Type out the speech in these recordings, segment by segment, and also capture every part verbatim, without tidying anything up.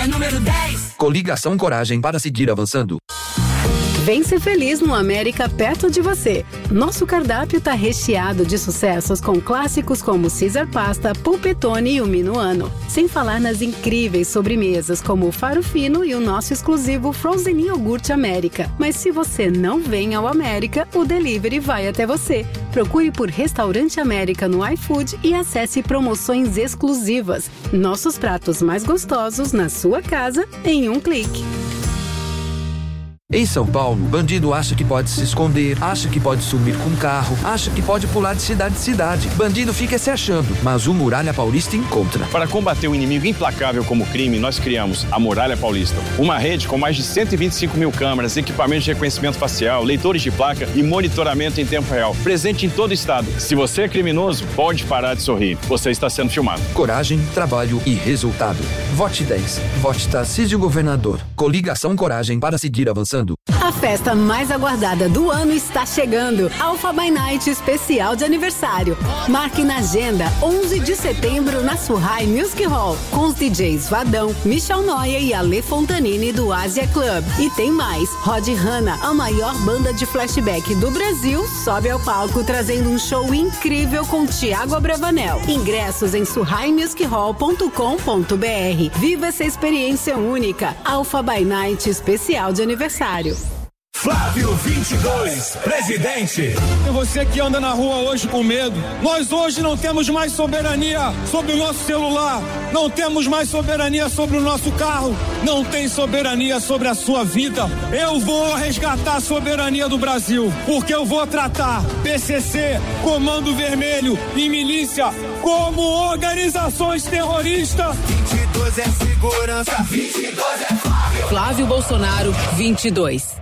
é número dez. Coligação Coragem para seguir avançando. Vem ser feliz no América perto de você. Nosso cardápio tá recheado de sucessos com clássicos como Caesar Pasta, Pulpetone e o Minuano. Sem falar nas incríveis sobremesas como o Faro Fino e o nosso exclusivo Frozen Iogurte América. Mas se você não vem ao América, o delivery vai até você. Procure por Restaurante América no iFood e acesse promoções exclusivas. Nossos pratos mais gostosos na sua casa em um clique. Em São Paulo, bandido acha que pode se esconder, acha que pode sumir com carro, acha que pode pular de cidade em cidade. Bandido fica se achando, mas o Muralha Paulista encontra. Para combater um inimigo implacável como o crime, nós criamos a Muralha Paulista. Uma rede com mais de cento e vinte e cinco mil câmeras, equipamentos de reconhecimento facial, leitores de placa e monitoramento em tempo real. Presente em todo o estado. Se você é criminoso, pode parar de sorrir. Você está sendo filmado. Coragem, trabalho e resultado. Vote dez. Vote Tarcísio Governador. Coligação Coragem para seguir avançando. A festa mais aguardada do ano está chegando. Alpha by Night especial de aniversário. Marque na agenda onze de setembro na Surrai Music Hall, com os D Js Vadão, Michel Noia e Ale Fontanini do Asia Club. E tem mais, Rod Hanna, a maior banda de flashback do Brasil, sobe ao palco trazendo um show incrível com Thiago Abravanel. Ingressos em surrai music hall ponto com ponto b r. Viva essa experiência única. Alpha by Night especial de aniversário. Flávio vinte e dois, presidente. E você que anda na rua hoje com medo, nós hoje não temos mais soberania sobre o nosso celular, não temos mais soberania sobre o nosso carro, não tem soberania sobre a sua vida. Eu vou resgatar a soberania do Brasil, porque eu vou tratar P C C, Comando Vermelho e milícia como organizações terroristas. vinte e dois é segurança, vinte e dois é Flávio. Flávio Bolsonaro, vinte e dois.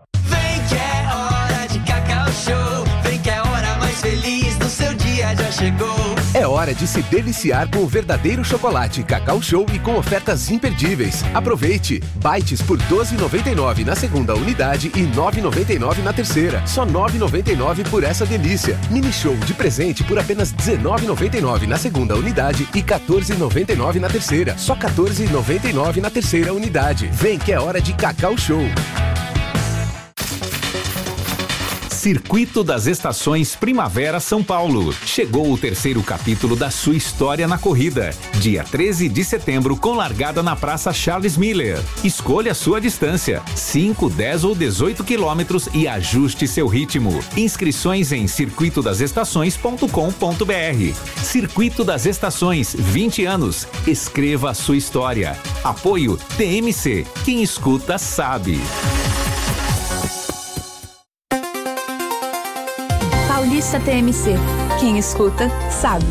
Já chegou. É hora de se deliciar com o verdadeiro chocolate Cacau Show e com ofertas imperdíveis. Aproveite! Bites por doze reais e noventa e nove centavos na segunda unidade e nove reais e noventa e nove centavos na terceira. Só nove reais e noventa e nove centavos por essa delícia. Mini Show de presente por apenas dezenove reais e noventa e nove centavos na segunda unidade e quatorze reais e noventa e nove centavos na terceira. Só quatorze reais e noventa e nove centavos na terceira unidade. Vem que é hora de Cacau Show. Circuito das Estações Primavera São Paulo. Chegou o terceiro capítulo da sua história na corrida. Dia treze de setembro, com largada na Praça Charles Miller. Escolha a sua distância, cinco, dez ou dezoito quilômetros e ajuste seu ritmo. Inscrições em circuito das estações ponto com ponto b r. Circuito das Estações, vinte anos. Escreva a sua história. Apoio T M C. Quem escuta sabe. Paulista T M C. Quem escuta, sabe.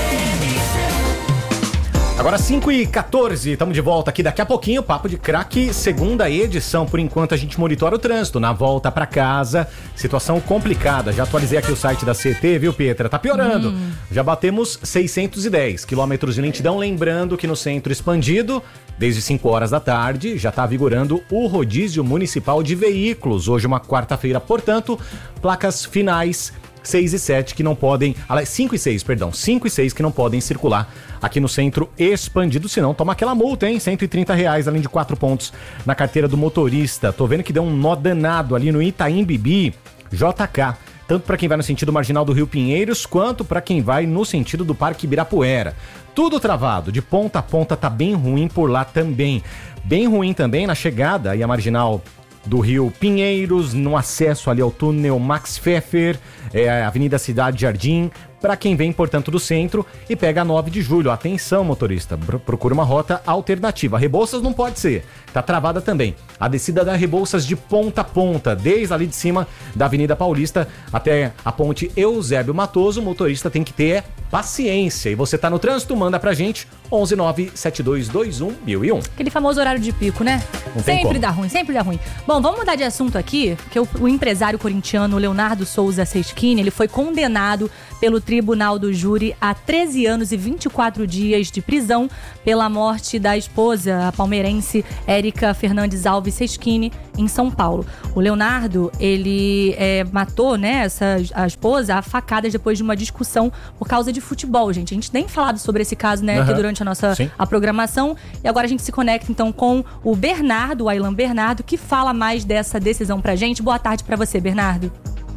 Agora cinco e quatorze, estamos de volta aqui daqui a pouquinho, Papo de Craque, segunda edição. Por enquanto a gente monitora o trânsito na volta para casa, situação complicada. Já atualizei aqui o site da C T, viu, Pietra? Tá piorando. Hum. Já batemos seiscentos e dez quilômetros de lentidão, lembrando que no centro expandido, desde cinco horas da tarde, já está vigorando o rodízio municipal de veículos. Hoje uma quarta-feira, portanto, placas finais seis e sete que não podem, cinco e seis, perdão, cinco e seis que não podem circular aqui no centro expandido, senão toma aquela multa, hein? cento e trinta reais, além de quatro pontos na carteira do motorista. Tô vendo que deu um nó danado ali no Itaim Bibi, J K, tanto para quem vai no sentido marginal do Rio Pinheiros, quanto para quem vai no sentido do Parque Ibirapuera. Tudo travado, de ponta a ponta, tá bem ruim por lá também. Bem ruim também na chegada aí a marginal do Rio Pinheiros, no acesso ali ao túnel Max Pfeffer, é, Avenida Cidade Jardim, para quem vem, portanto, do centro e pega a nove de julho. Atenção, motorista, procura uma rota alternativa. Rebouças não pode ser, tá travada também. A descida da Rebouças de ponta a ponta, desde ali de cima da Avenida Paulista até a ponte Eusébio Matoso, o motorista tem que ter paciência. E você tá no trânsito, manda pra gente, onze nove sete dois dois um mil e um. Aquele famoso horário de pico, né? Não tem sempre como. dá ruim, sempre dá ruim. Bom, vamos mudar de assunto aqui, porque o, o empresário corintiano Leonardo Souza Seschini, ele foi condenado pelo Tribunal do Júri a treze anos e vinte e quatro dias de prisão pela morte da esposa, a palmeirense Érica Fernandes Alves Seschini, em São Paulo. O Leonardo, ele é, matou, né, essa, a esposa a facadas depois de uma discussão por causa de futebol, gente. A gente nem falado sobre esse caso, né, uhum. aqui durante a nossa a programação. E agora a gente se conecta, então, com o Bernardo, o Aylan Bernardo, que fala mais dessa decisão pra gente. Boa tarde pra você, Bernardo.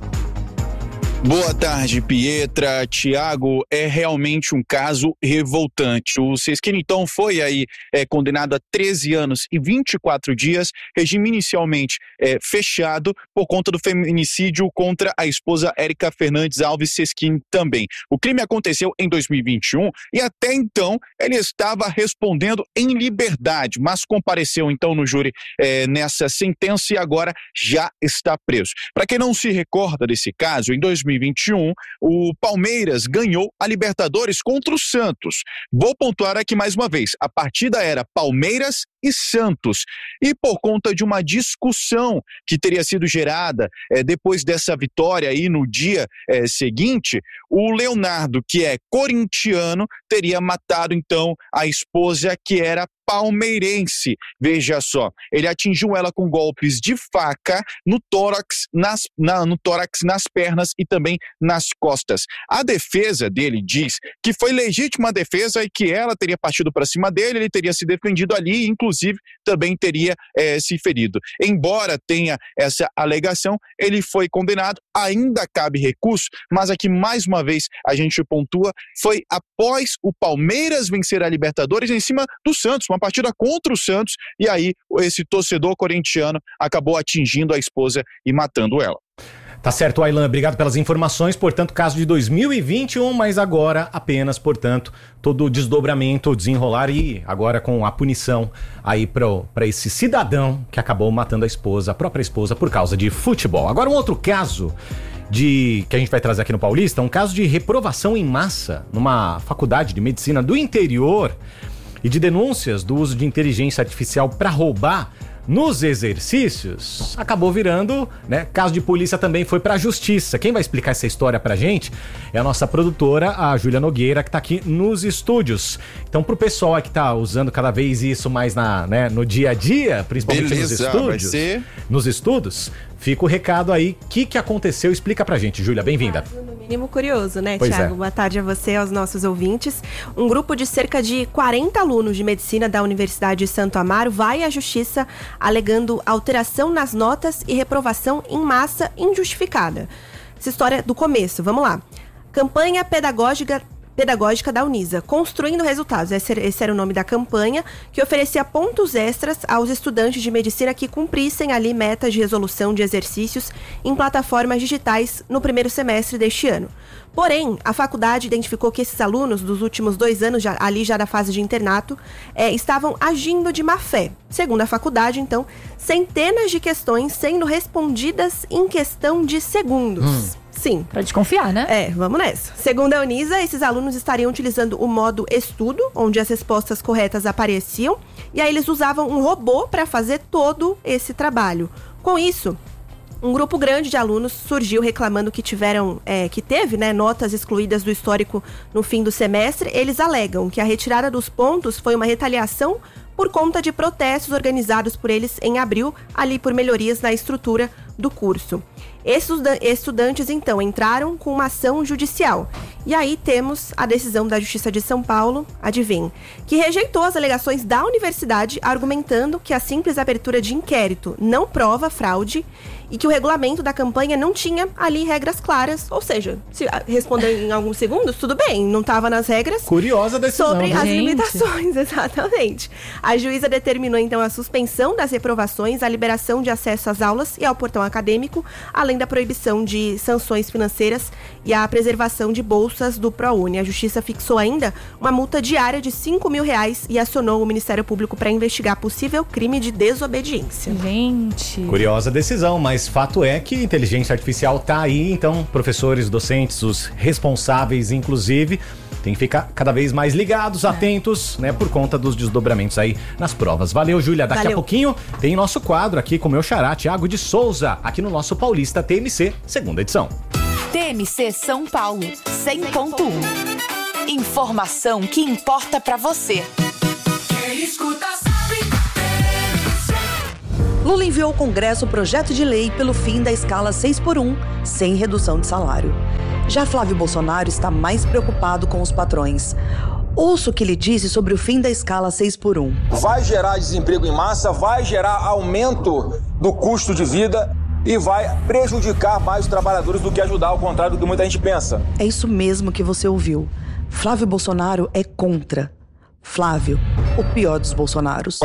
Boa tarde, Pietra, Tiago. É realmente um caso revoltante. O Seschini, então, foi aí é, condenado a treze anos e vinte e quatro dias, regime inicialmente é, fechado por conta do feminicídio contra a esposa Érica Fernandes Alves Seschini também. O crime aconteceu em dois mil e vinte e um e até então ele estava respondendo em liberdade, mas compareceu então no júri é, nessa sentença e agora já está preso. Para quem não se recorda desse caso, em dois mil e vinte e um, o Palmeiras ganhou a Libertadores contra o Santos. Vou pontuar aqui mais uma vez, a partida era Palmeiras e Santos. E por conta de uma discussão que teria sido gerada é, depois dessa vitória aí no dia é, seguinte, o Leonardo, que é corintiano, teria matado então a esposa, que era palmeirense. Veja só, ele atingiu ela com golpes de faca no tórax, nas, na, no tórax, nas pernas e também nas costas. A defesa dele diz que foi legítima a defesa e que ela teria partido para cima dele, ele teria se defendido ali e inclusive também teria é, se ferido. Embora tenha essa alegação, ele foi condenado, ainda cabe recurso, mas aqui mais uma vez a gente pontua, foi após o Palmeiras vencer a Libertadores em cima do Santos, uma partida contra o Santos, e aí esse torcedor corintiano acabou atingindo a esposa e matando ela. Tá certo, Aylan, obrigado pelas informações. Portanto, caso de dois mil e vinte e um, mas agora apenas, portanto, todo o desdobramento, desenrolar e agora com a punição aí para esse cidadão que acabou matando a esposa, a própria esposa, por causa de futebol. Agora um outro caso de que a gente vai trazer aqui no Paulista, um caso de reprovação em massa numa faculdade de medicina do interior e de denúncias do uso de inteligência artificial para roubar nos exercícios, acabou virando, né? Caso de polícia também foi pra justiça. Quem vai explicar essa história pra gente é a nossa produtora, a Júlia Nogueira, que tá aqui nos estúdios. Então, pro pessoal que tá usando cada vez isso mais na, né, no dia a dia, principalmente Beleza, nos estúdios, vai ser... nos estudos, fica o recado aí. O que, que aconteceu? Explica pra gente, Júlia. Bem-vinda. No mínimo curioso, né, pois Thiago? É. Boa tarde a você e aos nossos ouvintes. Um grupo de cerca de quarenta alunos de medicina da Universidade de Santo Amaro vai à justiça alegando alteração nas notas e reprovação em massa injustificada. Essa história é do começo, vamos lá. Campanha pedagógica... Pedagógica da Unisa, Construindo Resultados. Esse, esse era o nome da campanha, que oferecia pontos extras aos estudantes de medicina que cumprissem ali metas de resolução de exercícios em plataformas digitais no primeiro semestre deste ano. Porém, a faculdade identificou que esses alunos dos últimos dois anos, já, ali já da fase de internato, é, estavam agindo de má fé. Segundo a faculdade, então, centenas de questões sendo respondidas em questão de segundos. Hum. Sim. Pra desconfiar, né? É, vamos nessa. Segundo a Unisa, esses alunos estariam utilizando o modo estudo, onde as respostas corretas apareciam, e aí eles usavam um robô para fazer todo esse trabalho. Com isso, um grupo grande de alunos surgiu reclamando que tiveram, é, que teve, né, notas excluídas do histórico no fim do semestre. Eles alegam que a retirada dos pontos foi uma retaliação por conta de protestos organizados por eles em abril, ali por melhorias na estrutura do curso. Esses estudantes, então, entraram com uma ação judicial. E aí temos a decisão da Justiça de São Paulo, adivinha, que rejeitou as alegações da universidade, argumentando que a simples abertura de inquérito não prova fraude e que o regulamento da campanha não tinha ali regras claras. Ou seja, se responder em alguns segundos, tudo bem, não estava nas regras. Curiosa decisão. Sobre as gente. limitações, exatamente. A juíza determinou, então, a suspensão das reprovações, a liberação de acesso às aulas e ao portão acadêmico, além da proibição de sanções financeiras e a preservação de bolsas do ProUni. A Justiça fixou ainda uma multa diária de cinco mil reais e acionou o Ministério Público para investigar possível crime de desobediência. Gente... Curiosa decisão, mas fato é que a inteligência artificial tá aí, então professores, docentes, os responsáveis, inclusive, tem que ficar cada vez mais ligados, é. atentos, né, por conta dos desdobramentos aí nas provas. Valeu, Júlia. Daqui Valeu. a pouquinho tem nosso quadro aqui com o meu xará, Thiago de Souza, aqui no nosso Paulista T M C, segunda edição. T M C São Paulo, cem ponto um. Informação que importa pra você. Quem escuta sabe. Lula enviou ao Congresso o projeto de lei pelo fim da escala seis por um, sem redução de salário. Já Flávio Bolsonaro está mais preocupado com os patrões. Ouça o que ele disse sobre o fim da escala seis por um. Vai gerar desemprego em massa, vai gerar aumento do custo de vida e vai prejudicar mais os trabalhadores do que ajudar, ao contrário do que muita gente pensa. É isso mesmo que você ouviu. Flávio Bolsonaro é contra. Flávio, o pior dos Bolsonaros.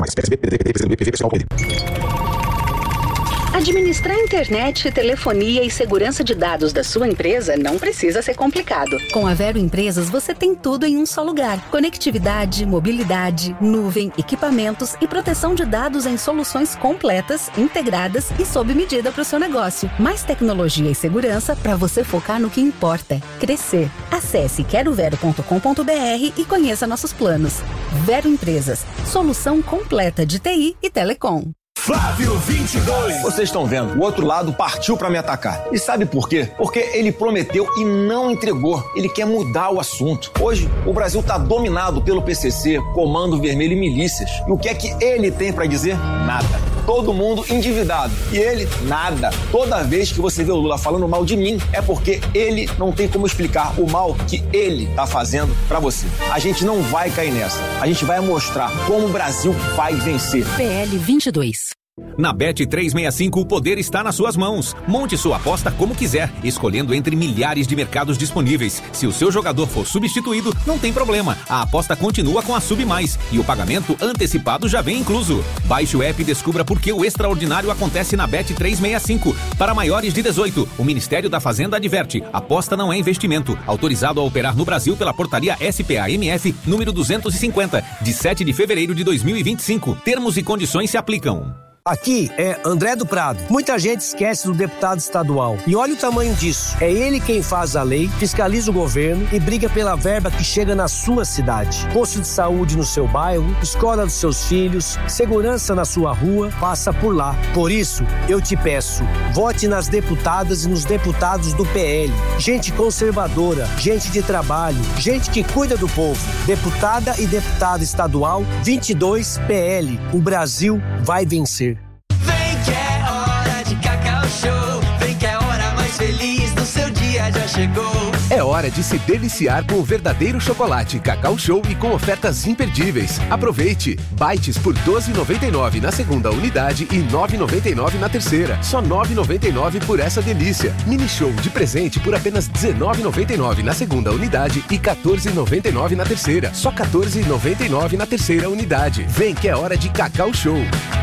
Administrar internet, telefonia e segurança de dados da sua empresa não precisa ser complicado. Com a Vero Empresas, você tem tudo em um só lugar. Conectividade, mobilidade, nuvem, equipamentos e proteção de dados em soluções completas, integradas e sob medida para o seu negócio. Mais tecnologia e segurança para você focar no que importa: crescer. Acesse quero vero ponto com ponto br e conheça nossos planos. Vero Empresas, solução completa de T I e telecom. Flávio vinte e dois. Vocês estão vendo, o outro lado partiu pra me atacar. E sabe por quê? Porque ele prometeu e não entregou. Ele quer mudar o assunto. Hoje, o Brasil tá dominado pelo P C C, Comando Vermelho e milícias. E o que é que ele tem pra dizer? Nada. Todo mundo endividado. E ele, nada. Toda vez que você vê o Lula falando mal de mim, é porque ele não tem como explicar o mal que ele tá fazendo pra você. A gente não vai cair nessa. A gente vai mostrar como o Brasil vai vencer. P L vinte e dois. Na Bet trezentos e sessenta e cinco, o poder está nas suas mãos. Monte sua aposta como quiser, escolhendo entre milhares de mercados disponíveis. Se o seu jogador for substituído, não tem problema. A aposta continua com a Sub Mais e o pagamento antecipado já vem incluso. Baixe o app e descubra por que o extraordinário acontece na Bet trezentos e sessenta e cinco. Para maiores de dezoito, o Ministério da Fazenda adverte: aposta não é investimento. Autorizado a operar no Brasil pela portaria S P A M F número duzentos e cinquenta, de sete de fevereiro de dois mil e vinte e cinco. Termos e condições se aplicam. Aqui é André do Prado. Muita gente esquece do deputado estadual. E olha o tamanho disso. É ele quem faz a lei, fiscaliza o governo e briga pela verba que chega na sua cidade. Posto de saúde no seu bairro, escola dos seus filhos, segurança na sua rua, passa por lá. Por isso, eu te peço, vote nas deputadas e nos deputados do P L. Gente conservadora, gente de trabalho, gente que cuida do povo. Deputada e deputado estadual, vinte e dois P L. O Brasil vai vencer. Que é hora de Cacau Show. Vem que é a hora mais feliz do seu dia já chegou. É hora de se deliciar com o verdadeiro chocolate Cacau Show e com ofertas imperdíveis. Aproveite! Bites por doze reais e noventa e nove centavos na segunda unidade e nove reais e noventa e nove centavos na terceira. Só nove reais e noventa e nove centavos por essa delícia. Mini Show de presente por apenas dezenove reais e noventa e nove centavos na segunda unidade e quatorze reais e noventa e nove centavos na terceira. Só quatorze reais e noventa e nove centavos na terceira unidade. Vem que é hora de Cacau Show.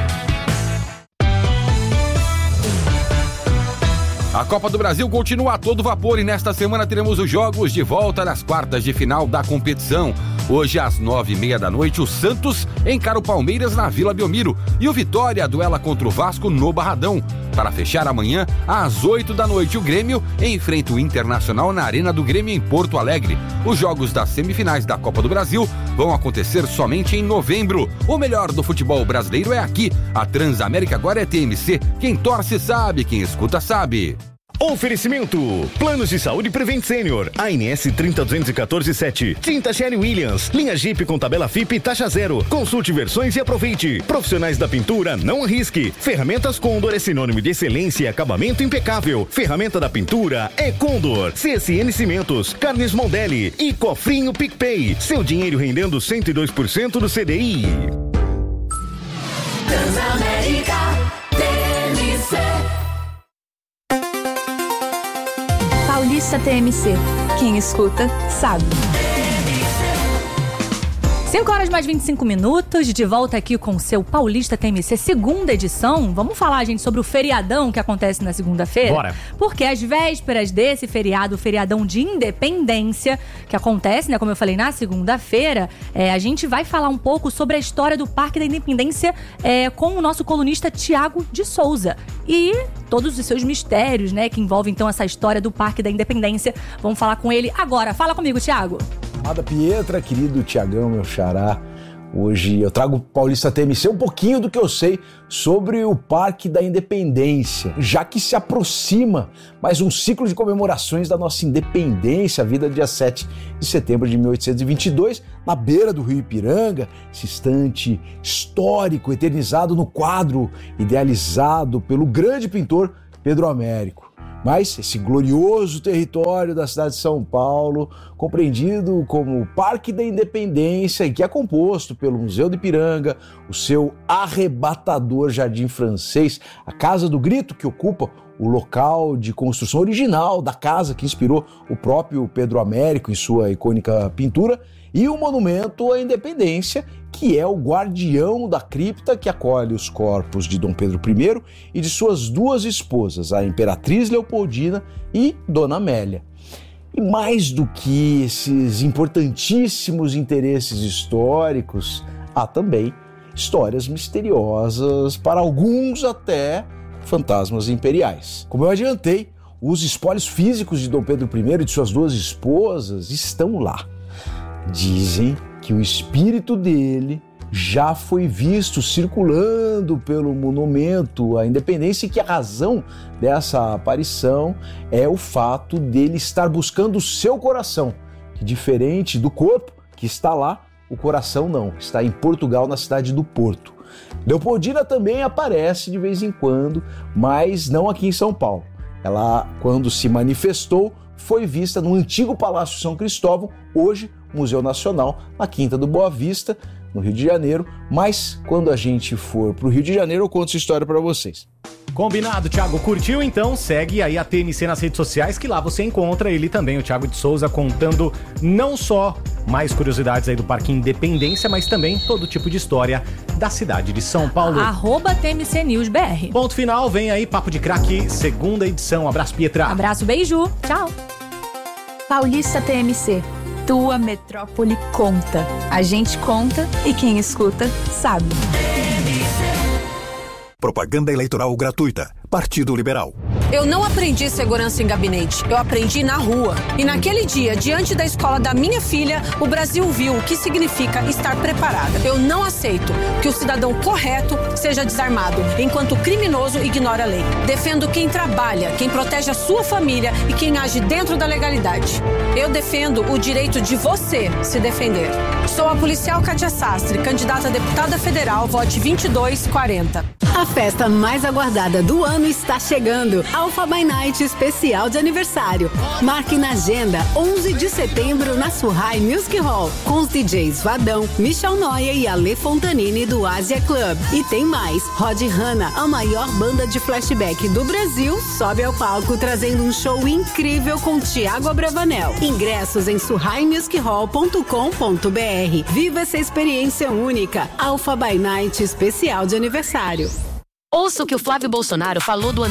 A Copa do Brasil continua a todo vapor e nesta semana teremos os jogos de volta nas quartas de final da competição. Hoje, às nove e meia da noite, o Santos encara o Palmeiras na Vila Belmiro e o Vitória duela contra o Vasco no Barradão. Para fechar amanhã, às oito da noite, o Grêmio enfrenta o Internacional na Arena do Grêmio em Porto Alegre. Os jogos das semifinais da Copa do Brasil vão acontecer somente em novembro. O melhor do futebol brasileiro é aqui. A Transamérica agora é T M C. Quem torce sabe, quem escuta sabe. Oferecimento: Planos de Saúde Prevent Senior, A N S trinta duzentos e quatorze sete, Tinta Sherry Williams, linha Jeep com tabela F I P e taxa zero. Consulte versões e aproveite. Profissionais da pintura, não arrisque. Ferramentas Condor é sinônimo de excelência e acabamento impecável. Ferramenta da pintura é Condor. C S N Cimentos, Carnes Mondelli e Cofrinho PicPay. Seu dinheiro rendendo cento e dois por cento do C D I. Transamérica T M C. Paulista T M C. Quem escuta, sabe. cinco horas mais vinte e cinco minutos, de volta aqui com o seu Paulista T M C, segunda edição. Vamos falar, gente, sobre o feriadão que acontece na segunda-feira? Bora! Porque às vésperas desse feriado, o feriadão de independência, que acontece, né, como eu falei, na segunda-feira, é, a gente vai falar um pouco sobre a história do Parque da Independência é, com o nosso colunista Tiago de Souza. E todos os seus mistérios, né, que envolvem, então, essa história do Parque da Independência. Vamos falar com ele agora. Fala comigo, Tiago. Amada Pietra, querido Tiagão, meu xará, Hoje eu trago Paulista T M C um pouquinho do que eu sei sobre o Parque da Independência, já que se aproxima mais um ciclo de comemorações da nossa independência, a vida dia sete de setembro de mil oitocentos e vinte e dois, na beira do Rio Ipiranga, esse instante histórico eternizado no quadro idealizado pelo grande pintor Pedro Américo. Mas esse glorioso território da cidade de São Paulo, compreendido como Parque da Independência e que é composto pelo Museu do Ipiranga, o seu arrebatador Jardim Francês, a Casa do Grito, que ocupa o local de construção original da casa que inspirou o próprio Pedro Américo em sua icônica pintura, e o Monumento à Independência, que é o guardião da cripta que acolhe os corpos de Dom Pedro I e de suas duas esposas, a Imperatriz Leopoldina e Dona Amélia. E mais do que esses importantíssimos interesses históricos, há também histórias misteriosas, para alguns até fantasmas imperiais. Como eu adiantei, os espólios físicos de Dom Pedro I e de suas duas esposas estão lá. Dizem que o espírito dele já foi visto circulando pelo monumento à independência e que a razão dessa aparição é o fato dele estar buscando o seu coração, que diferente do corpo que está lá, o coração não, está em Portugal, na cidade do Porto. Leopoldina também aparece de vez em quando, mas não aqui em São Paulo. Ela, quando se manifestou, foi vista no antigo Palácio São Cristóvão, hoje Museu Nacional, na Quinta do Boa Vista, no Rio de Janeiro. Mas quando a gente for para o Rio de Janeiro, eu conto essa história para vocês. Combinado, Thiago. Curtiu? Então segue aí a T M C nas redes sociais, que lá você encontra ele também, o Thiago de Souza, contando não só mais curiosidades aí do Parque Independência, mas também todo tipo de história da cidade de São Paulo. Arroba T M C News B R. Ponto final, vem aí Papo de Craque, segunda edição. Abraço, Pietra. Abraço, beijo. Tchau. Paulista T M C. Tua metrópole conta. A gente conta e quem escuta sabe. Propaganda eleitoral gratuita. Partido Liberal. Eu não aprendi segurança em gabinete, eu aprendi na rua. E naquele dia, diante da escola da minha filha, o Brasil viu o que significa estar preparada. Eu não aceito que o cidadão correto seja desarmado, enquanto o criminoso ignora a lei. Defendo quem trabalha, quem protege a sua família e quem age dentro da legalidade. Eu defendo o direito de você se defender. Sou a policial Kátia Sastre, candidata a deputada federal, vote vinte e dois quarenta. A festa mais aguardada do ano está chegando. Alpha by Night especial de aniversário. Marque na agenda onze de setembro na Surrai Music Hall, com os D Js Vadão, Michel Noia e Ale Fontanini do Asia Club. E tem mais, Rod Hanna, a maior banda de flashback do Brasil, sobe ao palco trazendo um show incrível com Thiago Abravanel. Ingressos em surrai music hall ponto com ponto b r. Viva essa experiência única. Alpha by Night especial de aniversário. Ouça o que o Flávio Bolsonaro falou do